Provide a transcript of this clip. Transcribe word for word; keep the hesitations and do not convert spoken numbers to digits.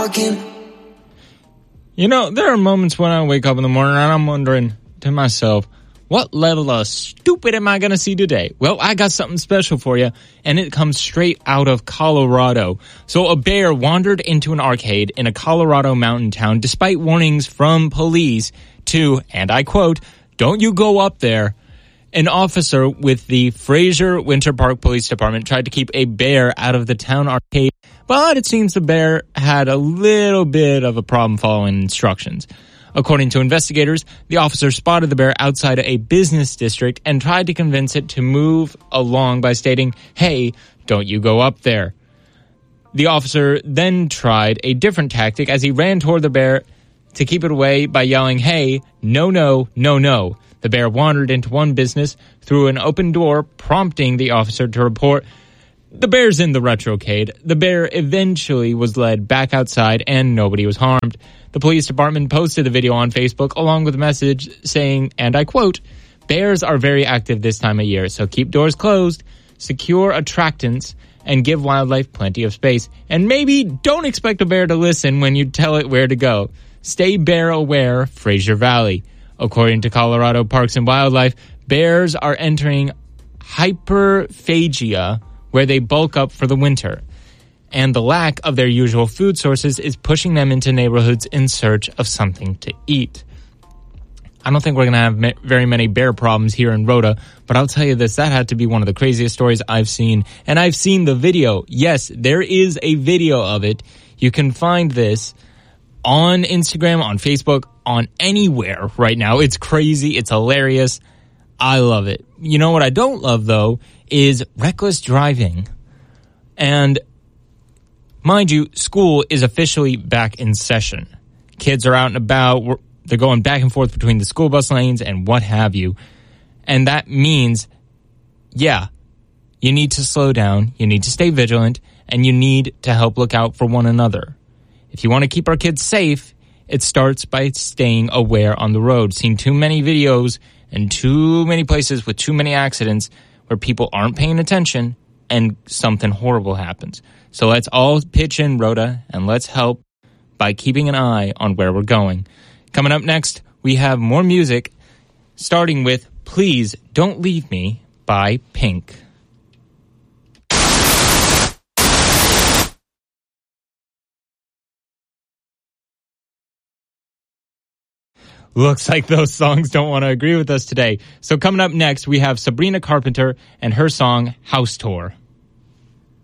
You know, there are moments when I wake up in the morning and I'm wondering to myself, what level of stupid am I going to see today? Well, I got something special for you, and it comes straight out of Colorado. So a bear wandered into an arcade in a Colorado mountain town despite warnings from police to, and I quote, "Don't you go up there." An officer with the Fraser Winter Park Police Department tried to keep a bear out of the town arcade, but it seems the bear had a little bit of a problem following instructions. According to investigators, the officer spotted the bear outside a business district and tried to convince it to move along by stating, "Hey, don't you go up there." The officer then tried a different tactic as he ran toward the bear to keep it away by yelling, "Hey, no, no, no, no." The bear wandered into one business through an open door, prompting the officer to report, "The bear's in the retrocade." The bear eventually was led back outside and nobody was harmed. The police department posted the video on Facebook along with a message saying, and I quote, "Bears are very active this time of year, so keep doors closed, secure attractants, and give wildlife plenty of space. And maybe don't expect a bear to listen when you tell it where to go. Stay bear aware, Fraser Valley." According to Colorado Parks and Wildlife, bears are entering hyperphagia, where they bulk up for the winter. And the lack of their usual food sources is pushing them into neighborhoods in search of something to eat. I don't think we're going to have ma- very many bear problems here in Rhoda, but I'll tell you this, that had to be one of the craziest stories I've seen. And I've seen the video. Yes, there is a video of it. You can find this on Instagram, on Facebook, on anywhere right now. It's crazy. It's hilarious. I love it. You know what I don't love, though, is reckless driving. And mind you, school is officially back in session. Kids are out and about. They're going back and forth between the school bus lanes and what have you. And that means, yeah, you need to slow down, you need to stay vigilant, and you need to help look out for one another. If you want to keep our kids safe, it starts by staying aware on the road. Seen too many videos and too many places with too many accidents where people aren't paying attention and something horrible happens. So let's all pitch in, Rhoda, and let's help by keeping an eye on where we're going. Coming up next, we have more music, starting with Please Don't Leave Me by Pink. Looks like those songs don't want to agree with us today. So coming up next, we have Sabrina Carpenter and her song House Tour.